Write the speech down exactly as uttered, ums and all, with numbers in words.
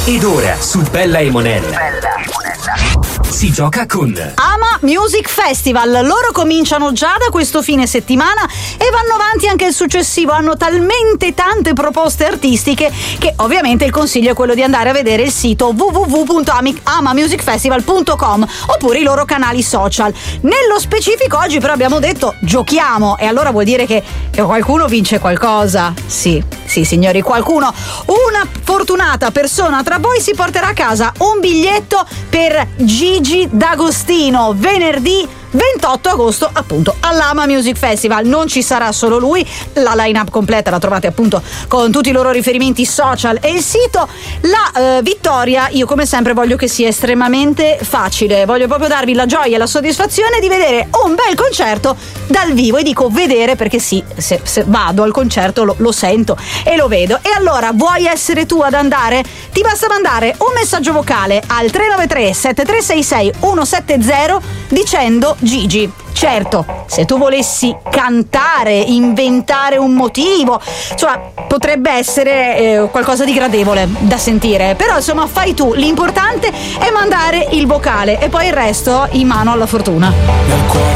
Ed ora su Bella e Monella si gioca con Ama Music Festival. Loro cominciano già da questo fine settimana e vanno avanti anche il successivo. Hanno talmente tante proposte artistiche che ovviamente il consiglio è quello di andare a vedere il sito w w w punto ama music festival punto com oppure i loro canali social. Nello specifico oggi però abbiamo detto giochiamo, e allora vuol dire che, che qualcuno vince qualcosa. Sì, sì signori, qualcuno, una fortunata persona tra voi si porterà a casa un biglietto per Gigi D'Agostino venerdì ventotto agosto appunto all'Ama Music Festival. Non ci sarà solo lui, la line-up completa la trovate appunto con tutti i loro riferimenti social e il sito. La eh, vittoria io come sempre voglio che sia estremamente facile, voglio proprio darvi la gioia e la soddisfazione di vedere un bel concerto dal vivo, e dico vedere perché sì, se, se vado al concerto lo, lo sento e lo vedo. E allora vuoi essere tu ad andare? Ti basta mandare un messaggio vocale al tre nove tre sette tre sei sei uno sette zero dicendo Gigi. Certo, se tu volessi cantare, inventare un motivo, insomma, potrebbe essere eh, qualcosa di gradevole da sentire, però insomma fai tu, l'importante è mandare il vocale e poi il resto in mano alla fortuna.